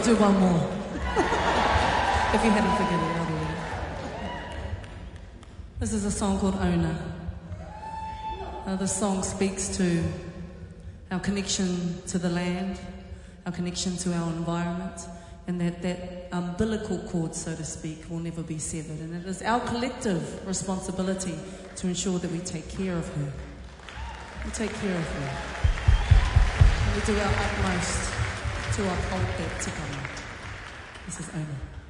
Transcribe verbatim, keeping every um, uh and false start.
I'll do one more. If you hadn't figured it out already. This is a song called Ona. Uh, the song speaks to our connection to the land, our connection to our environment, and that that umbilical cord, so to speak, will never be severed. And it is our collective responsibility to ensure that we take care of her. We take care of her. And we do our utmost to uphold that tikanga. This is Ona.